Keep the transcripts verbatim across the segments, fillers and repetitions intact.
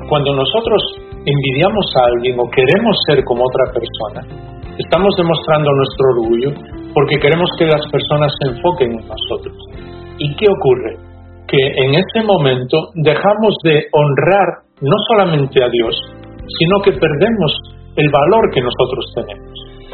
Cuando nosotros envidiamos a alguien o queremos ser como otra persona, estamos demostrando nuestro orgullo porque queremos que las personas se enfoquen en nosotros. ¿Y qué ocurre? Que en ese momento dejamos de honrar no solamente a Dios, sino que perdemos el valor que nosotros tenemos.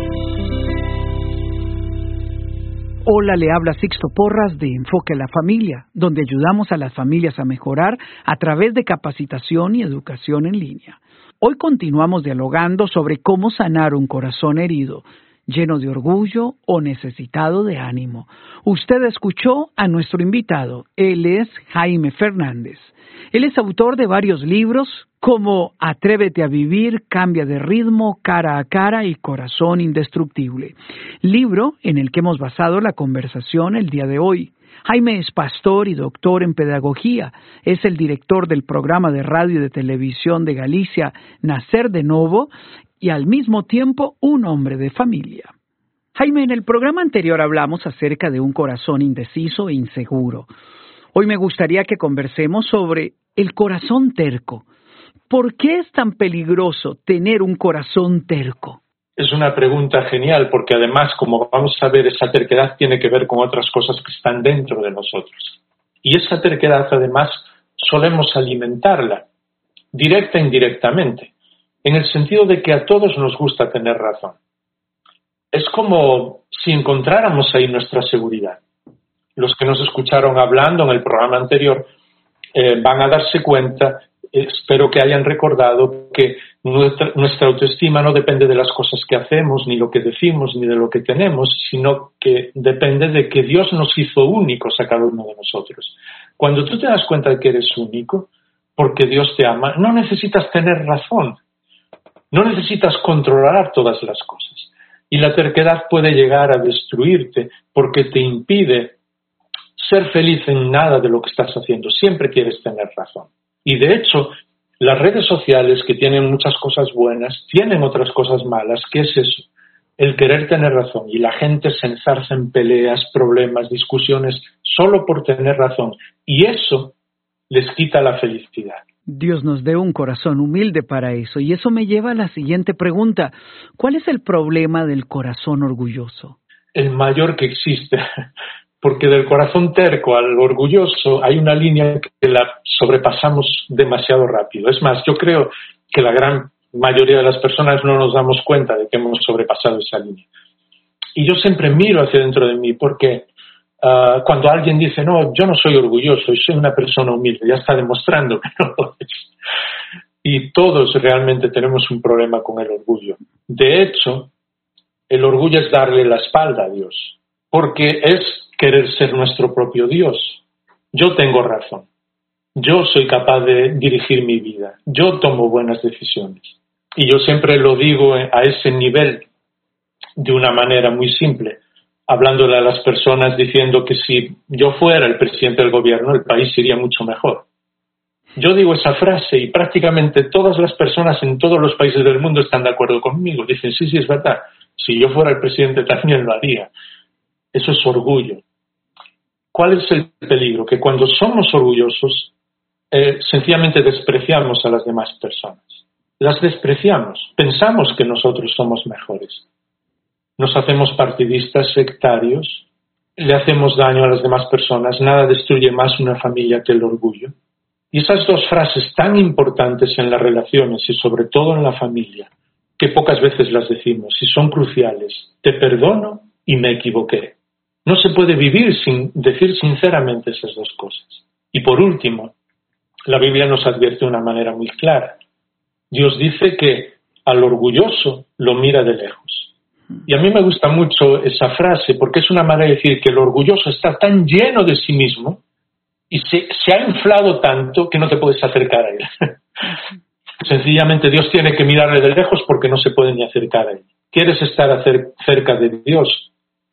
Hola, le habla Sixto Porras de Enfoque a la Familia, donde ayudamos a las familias a mejorar a través de capacitación y educación en línea. Hoy continuamos dialogando sobre cómo sanar un corazón herido, lleno de orgullo o necesitado de ánimo. Usted escuchó a nuestro invitado, él es Jaime Fernández. Él es autor de varios libros como Atrévete a vivir, Cambia de ritmo, Cara a cara y Corazón indestructible, libro en el que hemos basado la conversación el día de hoy. Jaime es pastor y doctor en pedagogía, es el director del programa de radio y de televisión de Galicia, Nacer de Novo, y al mismo tiempo un hombre de familia. Jaime, en el programa anterior hablamos acerca de un corazón indeciso e inseguro. Hoy me gustaría que conversemos sobre el corazón terco. ¿Por qué es tan peligroso tener un corazón terco? Es una pregunta genial porque además, como vamos a ver, esa terquedad tiene que ver con otras cosas que están dentro de nosotros. Y esa terquedad además solemos alimentarla, directa e indirectamente, en el sentido de que a todos nos gusta tener razón. Es como si encontráramos ahí nuestra seguridad. Los que nos escucharon hablando en el programa anterior eh, van a darse cuenta, eh, espero que hayan recordado que nuestra, nuestra autoestima no depende de las cosas que hacemos, ni lo que decimos, ni de lo que tenemos, sino que depende de que Dios nos hizo únicos a cada uno de nosotros. Cuando tú te das cuenta de que eres único, porque Dios te ama, no necesitas tener razón, no necesitas controlar todas las cosas. Y la terquedad puede llegar a destruirte porque te impide ser feliz en nada de lo que estás haciendo. Siempre quieres tener razón. Y de hecho, las redes sociales, que tienen muchas cosas buenas, tienen otras cosas malas. ¿Qué es eso? El querer tener razón. Y la gente se enzarza en peleas, problemas, discusiones, solo por tener razón. Y eso les quita la felicidad. Dios nos dé un corazón humilde para eso. Y eso me lleva a la siguiente pregunta. ¿Cuál es el problema del corazón orgulloso? El mayor que existe. Porque del corazón terco al orgulloso hay una línea que la sobrepasamos demasiado rápido. Es más, yo creo que la gran mayoría de las personas no nos damos cuenta de que hemos sobrepasado esa línea. Y yo siempre miro hacia dentro de mí porque uh, cuando alguien dice, no, yo no soy orgulloso, yo soy una persona humilde, ya está demostrando que no lo es. Y todos realmente tenemos un problema con el orgullo. De hecho, el orgullo es darle la espalda a Dios, porque es querer ser nuestro propio Dios. Yo tengo razón. Yo soy capaz de dirigir mi vida. Yo tomo buenas decisiones. Y yo siempre lo digo a ese nivel de una manera muy simple, hablándole a las personas diciendo que si yo fuera el presidente del gobierno, el país iría mucho mejor. Yo digo esa frase y prácticamente todas las personas en todos los países del mundo están de acuerdo conmigo. Dicen, sí, sí, es verdad. Si yo fuera el presidente también lo haría. Eso es orgullo. ¿Cuál es el peligro? Que cuando somos orgullosos, eh, sencillamente despreciamos a las demás personas. Las despreciamos. Pensamos que nosotros somos mejores. Nos hacemos partidistas, sectarios, le hacemos daño a las demás personas. Nada destruye más una familia que el orgullo. Y esas dos frases tan importantes en las relaciones y sobre todo en la familia, que pocas veces las decimos y son cruciales. Te perdono y me equivoqué. No se puede vivir sin decir sinceramente esas dos cosas. Y por último, la Biblia nos advierte de una manera muy clara. Dios dice que al orgulloso lo mira de lejos. Y a mí me gusta mucho esa frase porque es una manera de decir que el orgulloso está tan lleno de sí mismo y se, se ha inflado tanto que no te puedes acercar a él. Sencillamente Dios tiene que mirarle de lejos porque no se puede ni acercar a él. ¿Quieres estar cerca de Dios?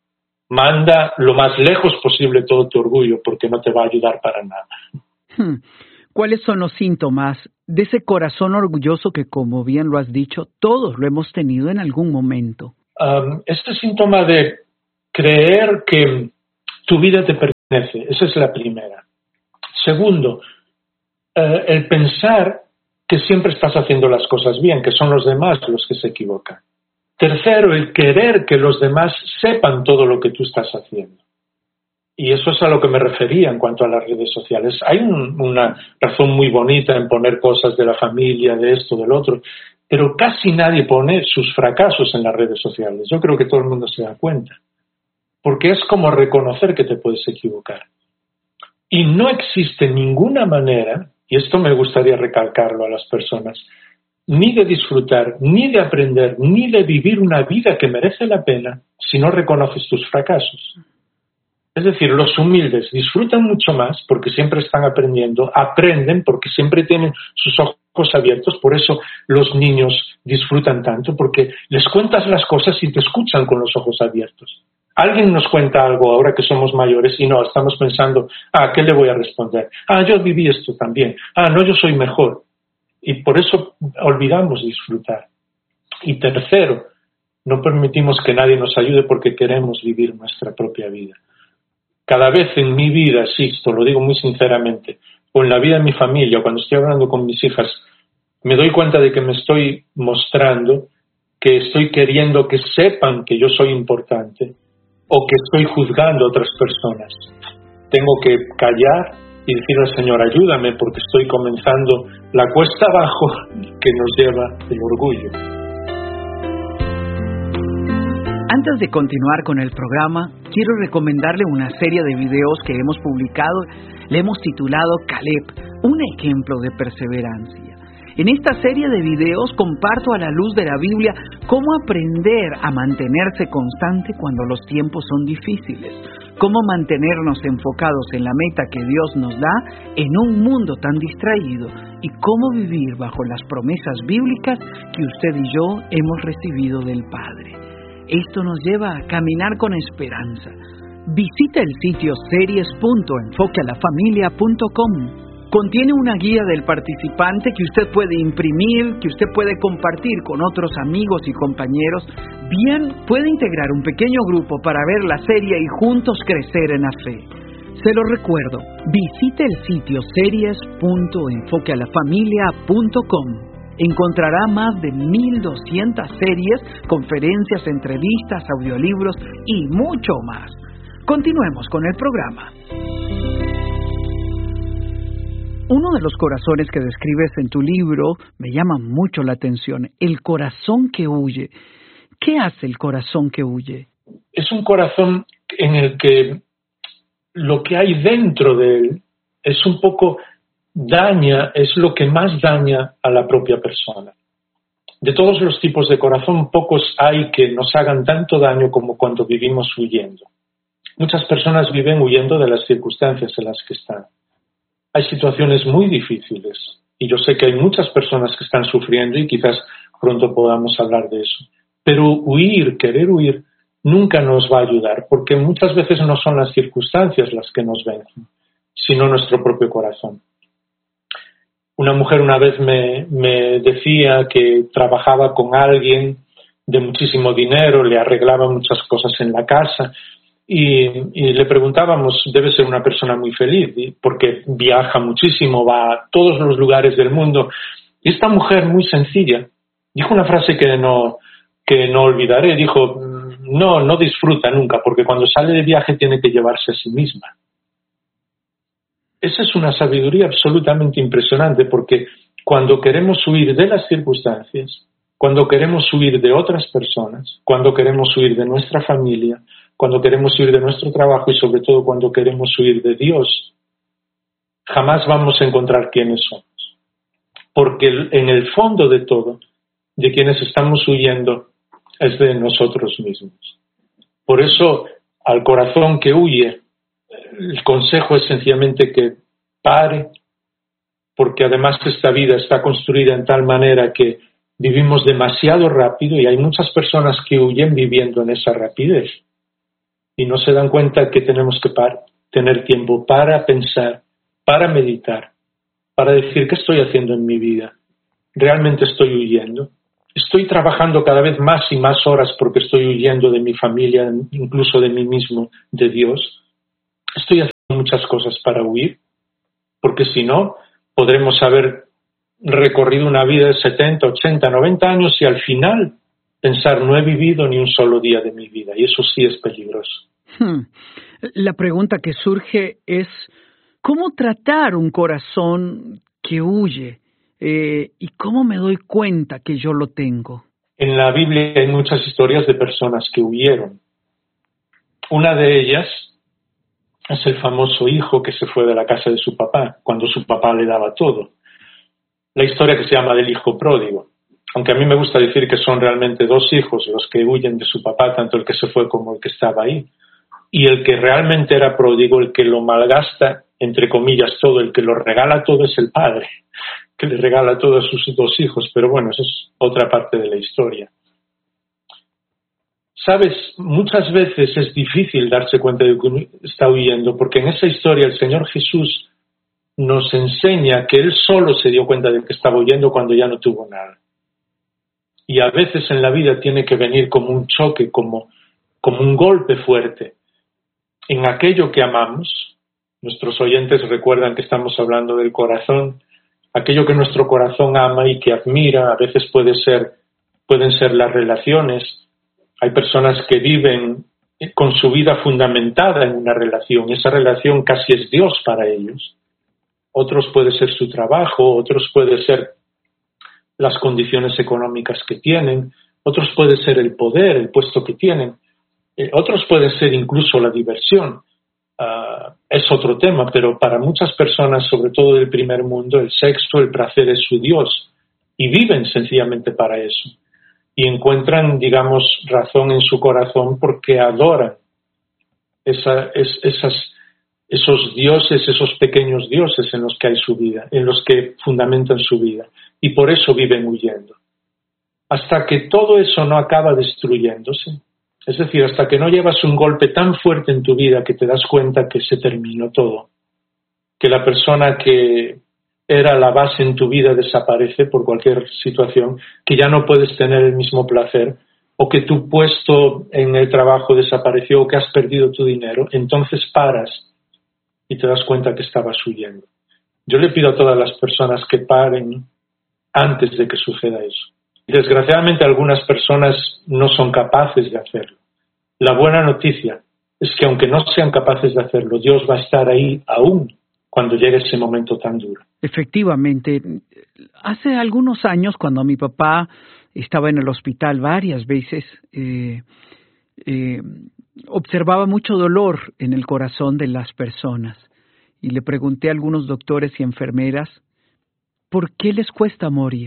Manda lo más lejos posible todo tu orgullo porque no te va a ayudar para nada. ¿Cuáles son los síntomas de ese corazón orgulloso que, como bien lo has dicho, todos lo hemos tenido en algún momento? Um, este síntoma de creer que tu vida te pertenece, esa es la primera. Segundo, uh, el pensar que siempre estás haciendo las cosas bien, que son los demás los que se equivocan. Tercero, el querer que los demás sepan todo lo que tú estás haciendo. Y eso es a lo que me refería en cuanto a las redes sociales. Hay un, una razón muy bonita en poner cosas de la familia, de esto, del otro, pero casi nadie pone sus fracasos en las redes sociales. Yo creo que todo el mundo se da cuenta. Porque es como reconocer que te puedes equivocar. Y no existe ninguna manera, y esto me gustaría recalcarlo a las personas, ni de disfrutar, ni de aprender, ni de vivir una vida que merece la pena si no reconoces tus fracasos. Es decir, los humildes disfrutan mucho más porque siempre están aprendiendo, aprenden porque siempre tienen sus ojos abiertos, por eso los niños disfrutan tanto, porque les cuentas las cosas y te escuchan con los ojos abiertos. Alguien nos cuenta algo ahora que somos mayores y no, estamos pensando, ah, ¿qué le voy a responder? Ah, yo viví esto también. Ah, no, yo soy mejor. Y por eso olvidamos disfrutar. Y tercero, no permitimos que nadie nos ayude porque queremos vivir nuestra propia vida. Cada vez en mi vida, Sixto, lo digo muy sinceramente, o en la vida de mi familia, o cuando estoy hablando con mis hijas, me doy cuenta de que me estoy mostrando, que estoy queriendo que sepan que yo soy importante, o que estoy juzgando a otras personas. Tengo que callar y decir al Señor, ayúdame, porque estoy comenzando la cuesta abajo que nos lleva el orgullo. Antes de continuar con el programa, quiero recomendarle una serie de videos que hemos publicado. Le hemos titulado Caleb, un ejemplo de perseverancia. En esta serie de videos comparto a la luz de la Biblia cómo aprender a mantenerse constante cuando los tiempos son difíciles, cómo mantenernos enfocados en la meta que Dios nos da en un mundo tan distraído y cómo vivir bajo las promesas bíblicas que usted y yo hemos recibido del Padre. Esto nos lleva a caminar con esperanza. Visita el sitio series punto enfoque a la familia punto com. Contiene una guía del participante que usted puede imprimir, que usted puede compartir con otros amigos y compañeros. Bien, puede integrar un pequeño grupo para ver la serie y juntos crecer en la fe. Se lo recuerdo, visite el sitio series punto enfoque a la familia punto com. Encontrará más de mil doscientas series, conferencias, entrevistas, audiolibros y mucho más. Continuemos con el programa. Uno de los corazones que describes en tu libro me llama mucho la atención, el corazón que huye. ¿Qué hace el corazón que huye? Es un corazón en el que lo que hay dentro de él es un poco daña, es lo que más daña a la propia persona. De todos los tipos de corazón, pocos hay que nos hagan tanto daño como cuando vivimos huyendo. Muchas personas viven huyendo de las circunstancias en las que están. Hay situaciones muy difíciles y yo sé que hay muchas personas que están sufriendo y quizás pronto podamos hablar de eso. Pero huir, querer huir, nunca nos va a ayudar porque muchas veces no son las circunstancias las que nos vencen, sino nuestro propio corazón. Una mujer una vez me, me decía que trabajaba con alguien de muchísimo dinero, le arreglaba muchas cosas en la casa y, y le preguntábamos, debe ser una persona muy feliz porque viaja muchísimo, va a todos los lugares del mundo. Y esta mujer muy sencilla dijo una frase que no, que no olvidaré, dijo, no, no disfruta nunca porque cuando sale de viaje tiene que llevarse a sí misma. Esa es una sabiduría absolutamente impresionante porque cuando queremos huir de las circunstancias, cuando queremos huir de otras personas, cuando queremos huir de nuestra familia, cuando queremos huir de nuestro trabajo y sobre todo cuando queremos huir de Dios, jamás vamos a encontrar quiénes somos. Porque en el fondo de todo, de quienes estamos huyendo es de nosotros mismos. Por eso, al corazón que huye, el consejo es sencillamente que pare, porque además esta vida está construida en tal manera que vivimos demasiado rápido y hay muchas personas que huyen viviendo en esa rapidez y no se dan cuenta que tenemos que par- tener tiempo para pensar, para meditar, para decir qué estoy haciendo en mi vida. ¿Realmente estoy huyendo? ¿Estoy trabajando cada vez más y más horas porque estoy huyendo de mi familia, incluso de mí mismo, de Dios? Estoy haciendo muchas cosas para huir, porque si no, podremos haber recorrido una vida de setenta, ochenta, noventa años y al final pensar no he vivido ni un solo día de mi vida, y eso sí es peligroso. Hmm. La pregunta que surge es, ¿cómo tratar un corazón que huye? Eh, ¿Y cómo me doy cuenta que yo lo tengo? En la Biblia hay muchas historias de personas que huyeron. Una de ellas es el famoso hijo que se fue de la casa de su papá, cuando su papá le daba todo. La historia que se llama del hijo pródigo. Aunque a mí me gusta decir que son realmente dos hijos los que huyen de su papá, tanto el que se fue como el que estaba ahí. Y el que realmente era pródigo, el que lo malgasta, entre comillas, todo, el que lo regala todo es el padre, que le regala todo a sus dos hijos. Pero bueno, eso es otra parte de la historia. Sabes, muchas veces es difícil darse cuenta de que uno está huyendo, porque en esa historia el Señor Jesús nos enseña que Él solo se dio cuenta de que estaba huyendo cuando ya no tuvo nada. Y a veces en la vida tiene que venir como un choque, como, como un golpe fuerte en aquello que amamos. Nuestros oyentes recuerdan que estamos hablando del corazón, aquello que nuestro corazón ama y que admira. A veces puede ser, pueden ser las relaciones. Hay personas que viven con su vida fundamentada en una relación, y esa relación casi es Dios para ellos. Otros puede ser su trabajo, otros puede ser las condiciones económicas que tienen, otros puede ser el poder, el puesto que tienen, eh, otros puede ser incluso la diversión. Uh, es otro tema, pero para muchas personas, sobre todo del primer mundo, el sexo, el placer es su Dios, y viven sencillamente para eso. Y encuentran, digamos, razón en su corazón porque adoran esa, es, esas, esos dioses, esos pequeños dioses en los que hay su vida, en los que fundamentan su vida. Y por eso viven huyendo. Hasta que todo eso no acaba destruyéndose. Es decir, hasta que no llevas un golpe tan fuerte en tu vida que te das cuenta que se terminó todo. Que la persona que era la base en tu vida desaparece por cualquier situación, que ya no puedes tener el mismo placer, o que tu puesto en el trabajo desapareció, o que has perdido tu dinero, entonces paras y te das cuenta que estabas huyendo. Yo le pido a todas las personas que paren antes de que suceda eso. Desgraciadamente algunas personas no son capaces de hacerlo. La buena noticia es que aunque no sean capaces de hacerlo, Dios va a estar ahí aún cuando llegue ese momento tan duro. Efectivamente, hace algunos años, cuando mi papá estaba en el hospital varias veces, eh, eh, observaba mucho dolor en el corazón de las personas. Y le pregunté a algunos doctores y enfermeras, ¿por qué les cuesta morir?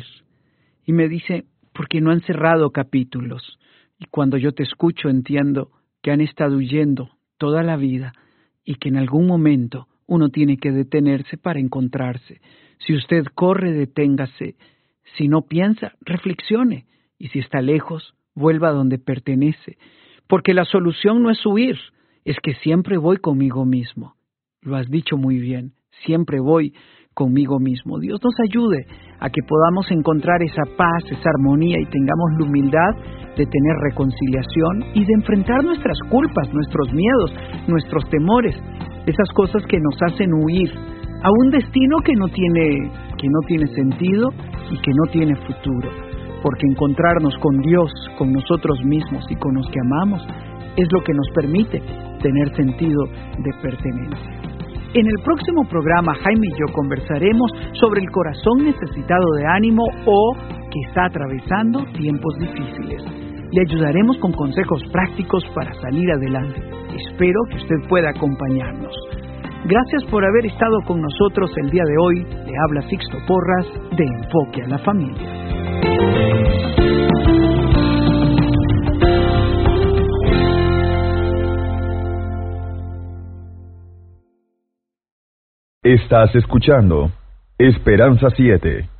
Y me dice, porque no han cerrado capítulos. Y cuando yo te escucho entiendo que han estado huyendo toda la vida y que en algún momento uno tiene que detenerse para encontrarse. Si usted corre, deténgase. Si no piensa, reflexione. Y si está lejos, vuelva a donde pertenece. Porque la solución no es huir, es que siempre voy conmigo mismo. Lo has dicho muy bien, siempre voy conmigo mismo. Dios nos ayude a que podamos encontrar esa paz, esa armonía y tengamos la humildad de tener reconciliación y de enfrentar nuestras culpas, nuestros miedos, nuestros temores, esas cosas que nos hacen huir a un destino que no tiene, que no tiene sentido y que no tiene futuro. Porque encontrarnos con Dios, con nosotros mismos y con los que amamos es lo que nos permite tener sentido de pertenencia. En el próximo programa, Jaime y yo conversaremos sobre el corazón necesitado de ánimo o que está atravesando tiempos difíciles. Le ayudaremos con consejos prácticos para salir adelante. Espero que usted pueda acompañarnos. Gracias por haber estado con nosotros el día de hoy. Le habla Sixto Porras de Enfoque a la Familia. Estás escuchando Esperanza siete.